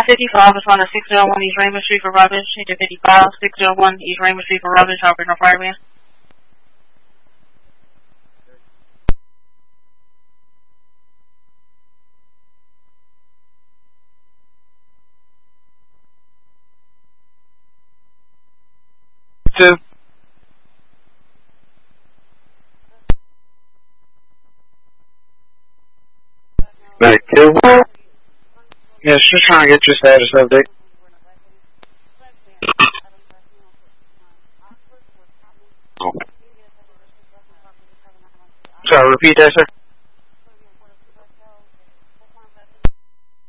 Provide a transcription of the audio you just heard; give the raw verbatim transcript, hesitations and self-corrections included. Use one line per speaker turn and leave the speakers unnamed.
fifty-five is on the six oh one East Raymond Street for rubbish. Into fifty-five, six oh one East Raymond Street for rubbish. Operator no fire van.
Two. Medic two. Yes, just trying to get your status update. Okay. Sorry, repeat that, sir.